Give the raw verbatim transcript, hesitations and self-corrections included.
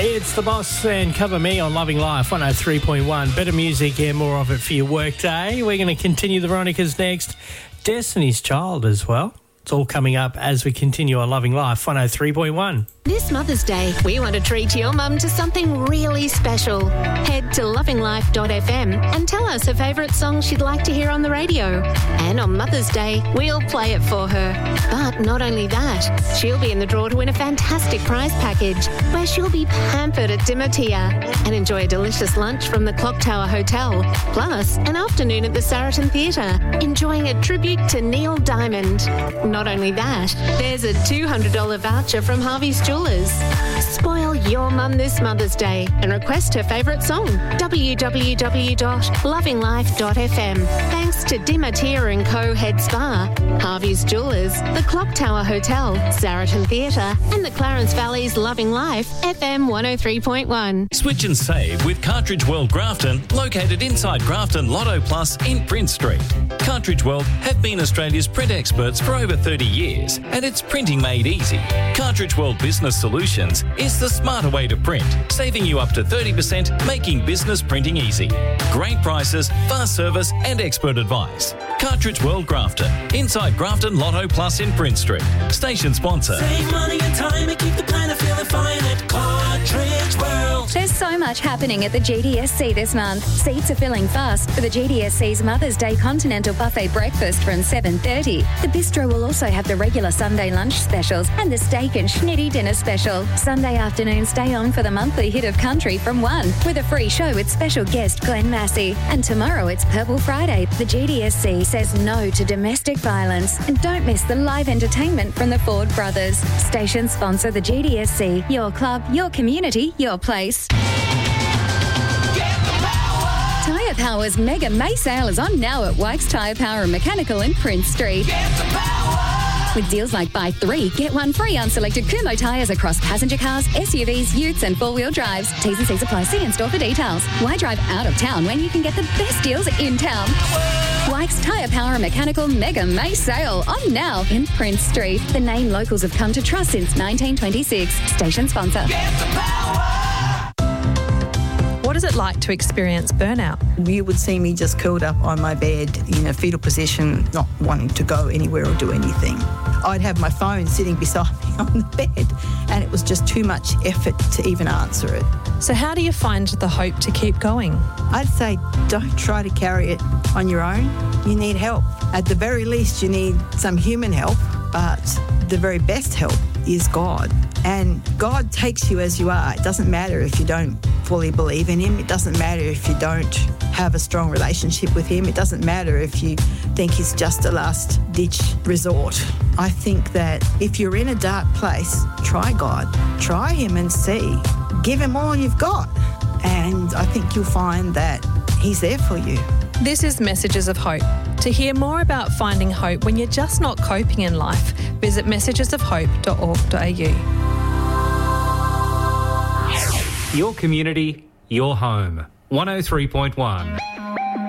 It's The Boss and Cover Me on Loving Life one oh three point one. Better music and more of it for your workday. We're going to continue the Veronicas next. Destiny's Child as well. It's all coming up as we continue on Loving Life one oh three point one. This Mother's Day, we want to treat your mum to something really special. Head to loving life dot f m and tell us her favourite song she'd like to hear on the radio. And on Mother's Day, we'll play it for her. But not only that, she'll be in the draw to win a fantastic prize package where she'll be pampered at Dimatia and enjoy a delicious lunch from the Clock Tower Hotel, plus an afternoon at the Saraton Theatre, enjoying a tribute to Neil Diamond. Not only that, there's a two hundred dollars voucher from Harvey's Jewelers. Spoil your mum this Mother's Day and request her favourite song. w w w dot loving life dot f m. Thanks to Dimatia and Co. Head Spa, Harvey's Jewelers, the Clock Tower Hotel, Saraton Theatre and the Clarence Valley's Loving Life F M one oh three point one. Switch and save with Cartridge World Grafton, located inside Grafton Lotto Plus in Prince Street. Cartridge World have been Australia's print experts for over thirty years, and it's printing made easy. Cartridge World Business Solutions is the smarter way to print, saving you up to thirty percent, making business printing easy. Great prices, fast service and expert advice. Cartridge World Grafton, inside Grafton Lotto Plus in Prince Street. Station sponsor. Save money and time and keep the planet feeling fine at Cartridge World. There's so much happening at the G D S C this month. Seats are filling fast for the G D S C's Mother's Day Continental Buffet Breakfast from seven thirty. The bistro will also have the regular Sunday lunch specials and the steak and schnitty dinner special. Sunday afternoons stay on for the monthly hit of country from one with a free show with special guest Glenn Massey. And tomorrow it's Purple Friday. The G D S C says no to domestic violence. And don't miss the live entertainment from the Ford Brothers. Station sponsor the G D S C. Your club, your community, your place. Tyre Power's Mega May Sale is on now at Wykes Tyre Power and Mechanical in Prince Street. With deals like buy three, get one free on selected Kumho tyres across passenger cars, S U Vs, utes and four-wheel drives. T's and C's apply. See in-store for details. Why drive out of town when you can get the best deals in town? Wykes Tyre Power and Mechanical Mega May Sale on now in Prince Street. The name locals have come to trust since nineteen twenty-six. Station sponsor. What is it like to experience burnout? You would see me just curled up on my bed in a fetal position, not wanting to go anywhere or do anything. I'd have my phone sitting beside me on the bed, and it was just too much effort to even answer it. So how do you find the hope to keep going? I'd say don't try to carry it on your own. You need help. At the very least, you need some human help, but the very best help is God. And God takes you as you are. It doesn't matter if you don't fully believe in him. It doesn't matter if you don't have a strong relationship with him. It doesn't matter if you think he's just a last-ditch resort. I think that if you're in a dark place, try God. Try him and see. Give him all you've got. And I think you'll find that he's there for you. This is Messages of Hope. To hear more about finding hope when you're just not coping in life, visit messages of hope dot org dot a u. Your community, your home. one oh three point one.